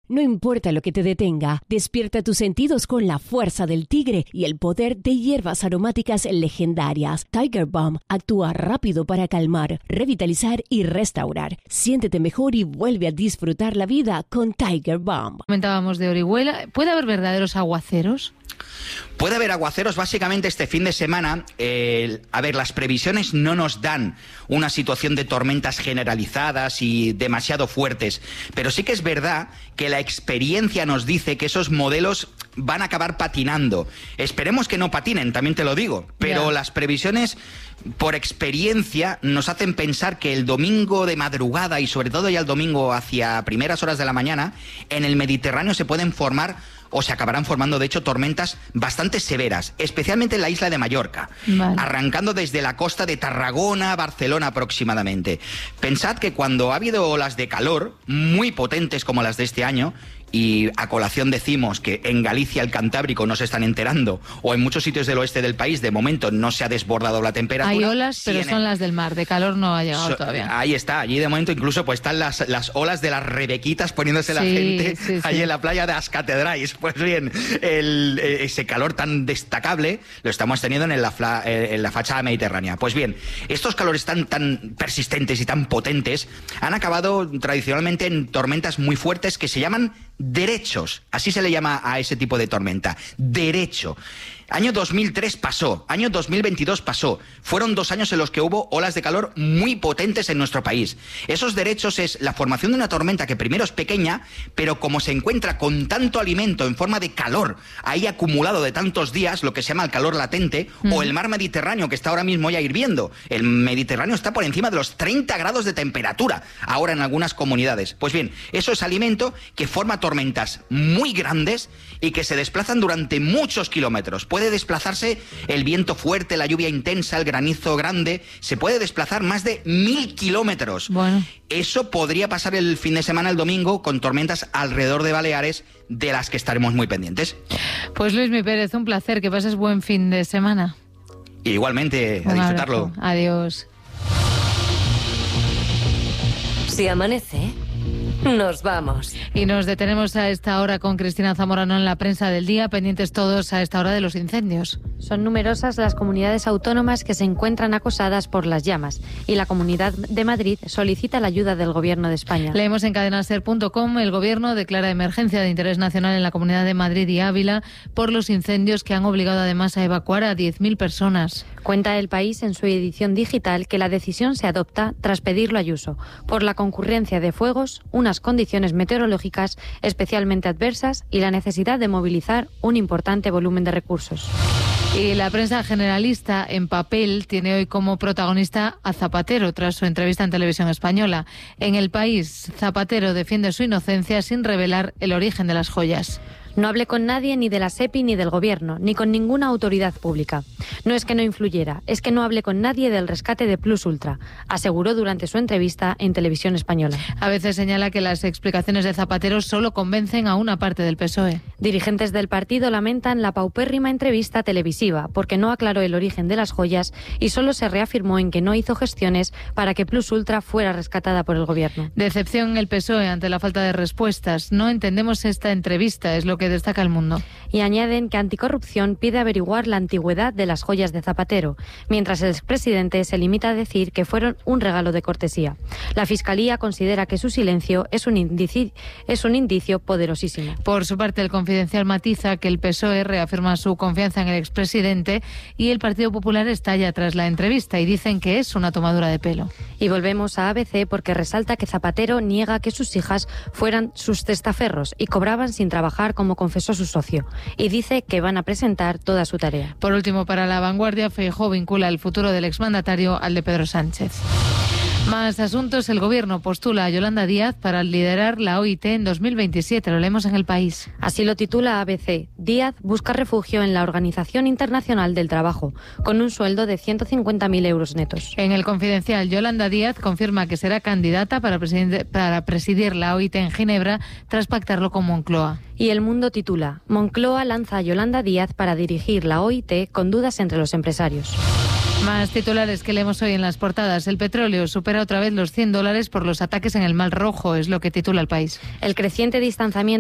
No importa lo que te detenga, despierta tus sentidos con la fuerza del tigre y el poder de hierbas aromáticas legendarias. Tiger Balm actúa rápido para calmar, revitalizar y restaurar. Siéntete mejor y vuelve a disfrutar la vida con Tiger Balm. Comentábamos de Orihuela. ¿Puede haber verdaderos aguaceros? Puede haber aguaceros básicamente este fin de semana. Las previsiones no nos dan una situación de tormentas generalizadas y demasiado fuertes, pero sí que es verdad que la experiencia nos dice que esos modelos van a acabar patinando. Esperemos que no patinen, también te lo digo, pero las previsiones por experiencia nos hacen pensar que el domingo de madrugada y sobre todo ya el domingo hacia primeras horas de la mañana, en el Mediterráneo se pueden formar o se acabarán formando, de hecho, tormentas bastante severas, especialmente en la isla de Mallorca, arrancando desde la costa de Tarragona, Barcelona aproximadamente. Pensad que cuando ha habido olas de calor muy potentes como las de este año, y a colación decimos que en Galicia, el Cantábrico, no se están enterando, o en muchos sitios del oeste del país, de momento no se ha desbordado la temperatura. Hay olas, pero son las del mar, de calor no ha llegado todavía. Ahí está, allí de momento incluso pues están las olas de las rebequitas poniéndose la gente allí en la playa de As Catedrais. Pues bien, ese calor tan destacable lo estamos teniendo en la fachada mediterránea. Pues bien, estos calores tan persistentes y tan potentes han acabado tradicionalmente en tormentas muy fuertes que se llaman derechos, así se le llama a ese tipo de tormenta, derecho. Año 2003 pasó, año 2022 pasó. Fueron 2 años en los que hubo olas de calor muy potentes en nuestro país. Esos derechos es la formación de una tormenta que primero es pequeña, pero como se encuentra con tanto alimento en forma de calor ahí acumulado de tantos días, lo que se llama el calor latente, o el mar Mediterráneo, que está ahora mismo ya hirviendo. El Mediterráneo está por encima de los 30 grados de temperatura ahora en algunas comunidades. Pues bien, eso es alimento que forma tormentas muy grandes y que se desplazan durante muchos kilómetros. Puede desplazarse el viento fuerte, la lluvia intensa, el granizo grande, se puede desplazar más de 1000 kilómetros. Bueno. Eso podría pasar el fin de semana, el domingo, con tormentas alrededor de Baleares, de las que estaremos muy pendientes. Pues Luismi Pérez, un placer, que pases buen fin de semana. Igualmente, a disfrutarlo. Abrazo. Adiós. Si amanece, nos vamos. Y nos detenemos a esta hora con Cristina Zamorano en la prensa del día, pendientes todos a esta hora de los incendios. Son numerosas las comunidades autónomas que se encuentran acosadas por las llamas y la Comunidad de Madrid solicita la ayuda del Gobierno de España. Leemos en cadenaser.com, el Gobierno declara emergencia de interés nacional en la Comunidad de Madrid y Ávila por los incendios que han obligado además a evacuar a 10.000 personas. Cuenta El País en su edición digital que la decisión se adopta tras pedirlo a Ayuso por la concurrencia de fuegos, unas condiciones meteorológicas especialmente adversas y la necesidad de movilizar un importante volumen de recursos. Y la prensa generalista en papel tiene hoy como protagonista a Zapatero tras su entrevista en Televisión Española. En El País, Zapatero defiende su inocencia sin revelar el origen de las joyas. No hablé con nadie ni de la SEPI ni del Gobierno, ni con ninguna autoridad pública. No es que no influyera, es que no hablé con nadie del rescate de Plus Ultra, aseguró durante su entrevista en Televisión Española. A veces señala que las explicaciones de Zapatero solo convencen a una parte del PSOE. Dirigentes del partido lamentan la paupérrima entrevista televisiva porque no aclaró el origen de las joyas y solo se reafirmó en que no hizo gestiones para que Plus Ultra fuera rescatada por el Gobierno. Decepción en el PSOE ante la falta de respuestas. No entendemos esta entrevista, es lo que destaca El Mundo. Y añaden que Anticorrupción pide averiguar la antigüedad de las joyas de Zapatero, mientras el expresidente se limita a decir que fueron un regalo de cortesía. La Fiscalía considera que su silencio es un indicio poderosísimo. Por su parte, el Confidencial matiza que el PSOE reafirma su confianza en el expresidente y el Partido Popular estalla tras la entrevista y dicen que es una tomadura de pelo. Y volvemos a ABC porque resalta que Zapatero niega que sus hijas fueran sus testaferros y cobraban sin trabajar como confesó su socio, y dice que van a presentar toda su tarea. Por último, para La Vanguardia, Feijóo vincula el futuro del exmandatario al de Pedro Sánchez. Más asuntos. El Gobierno postula a Yolanda Díaz para liderar la OIT en 2027. Lo leemos en El País. Así lo titula ABC. Díaz busca refugio en la Organización Internacional del Trabajo, con un sueldo de 150.000 euros netos. En El Confidencial, Yolanda Díaz confirma que será candidata para presidir la OIT en Ginebra tras pactarlo con Moncloa. Y El Mundo titula: Moncloa lanza a Yolanda Díaz para dirigir la OIT con dudas entre los empresarios. Más titulares que leemos hoy en las portadas. El petróleo supera otra vez los $100 por los ataques en el Mar Rojo, es lo que titula El País. El creciente distanciamiento